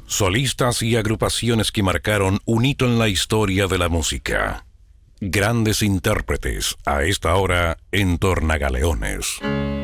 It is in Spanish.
Solistas y agrupaciones que marcaron un hito en la historia de la música. Grandes intérpretes a esta hora en Tornagaleones.